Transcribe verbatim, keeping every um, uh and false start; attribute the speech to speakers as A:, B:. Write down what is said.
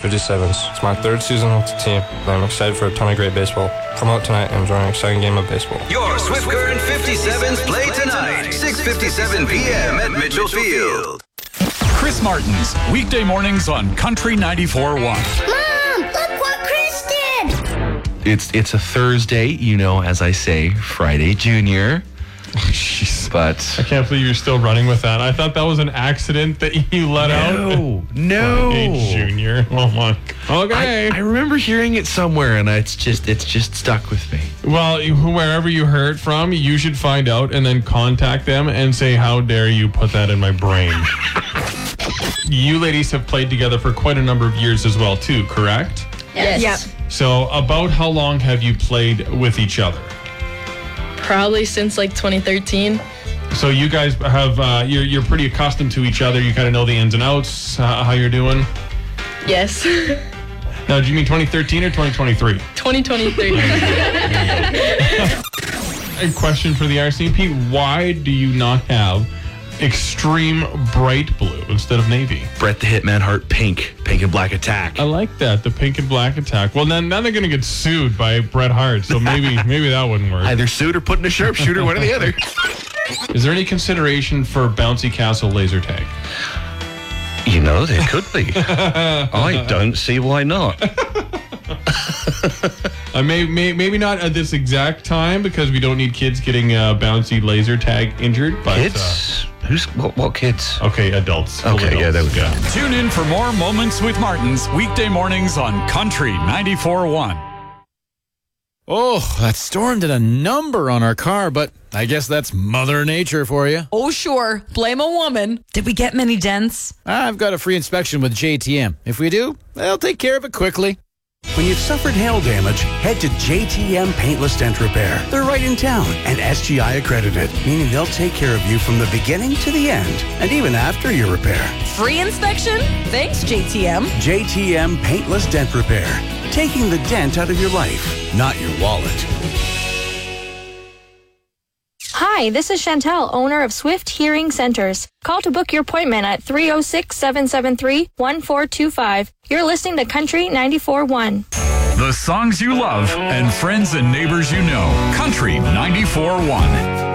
A: fifty-sevens. It's my third season with the team, and I'm excited for a ton of great baseball. Come out tonight and enjoy an exciting game of baseball.
B: Your Swift Current fifty-sevens play tonight, six fifty-seven p.m. at Mitchell Field.
C: Chris Martin's weekday mornings on Country ninety-four point one.
D: Mom, look what Chris did!
E: It's it's a Thursday, you know, as I say, Friday Junior.
F: Oh, jeez.
E: But
F: I can't believe you're still running with that. I thought that was an accident that you let out.
E: No, no.
F: Friday Junior. Oh my. Okay.
E: I, I remember hearing it somewhere, and it's just it's just stuck with me.
F: Well, wherever you heard it from, you should find out and then contact them and say, how dare you put that in my brain. You ladies have played together for quite a number of years as well, too, correct?
G: Yes.
H: Yep.
F: So about how long have you played with each other?
G: Probably since like twenty thirteen.
F: So you guys have, uh, you're, you're pretty accustomed to each other. You kind of know the ins and outs, uh, how you're doing?
G: Yes.
F: Now, do you mean twenty thirteen or twenty twenty-three?
G: twenty twenty-three.
F: A question for the R C M P. Why do you not have extreme bright blue instead of navy?
E: Bret the Hitman Hart pink, pink and black attack.
F: I like that, the pink and black attack. Well, then now they're going to get sued by Bret Hart, so maybe maybe that wouldn't work.
E: Either suit or put in a sharpshooter, one or the other.
F: Is there any consideration for Bouncy Castle laser tag?
E: You know, there could be. I don't see why not.
F: Uh, may, may, maybe not at this exact time because we don't need kids getting uh, bouncy laser tag injured. But,
E: Kids? Uh, Who's what, what kids?
F: Okay, adults. Full
E: Okay, yeah,
F: adults.
E: there we go.
C: Tune in for more Moments with Martins weekday mornings on Country ninety-four point one.
I: Oh, that storm did a number on our car, but I guess that's Mother Nature for you.
H: Oh, sure. Blame a woman. Did we get many dents?
I: I've got a free inspection with J T M. If we do, they'll take care of it quickly.
J: When you've suffered hail damage, head to J T M Paintless Dent Repair. They're right in town and S G I accredited, meaning they'll take care of you from the beginning to the end, and even after your repair.
H: Free inspection? Thanks, J T M.
J: J T M Paintless Dent Repair. Taking the dent out of your life, not your wallet.
K: Hi, this is Chantel, owner of Swift Hearing Centers. Call to book your appointment at three oh six, seven seven three, one four two five. You're listening to Country ninety-four point one.
C: The songs you love and friends and neighbors you know. Country ninety-four point one.